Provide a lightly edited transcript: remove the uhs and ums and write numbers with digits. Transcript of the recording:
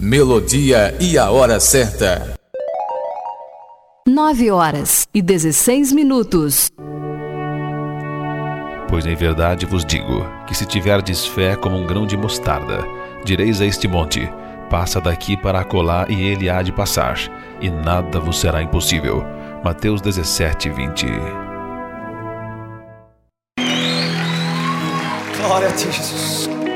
Melodia e a hora certa. 9h16. Pois em verdade vos digo, que se tiverdes fé como um grão de mostarda, direis a este monte, passa daqui para acolá, e ele há de passar, e nada vos será impossível. Mateus 17:20. Glória a ti, Jesus.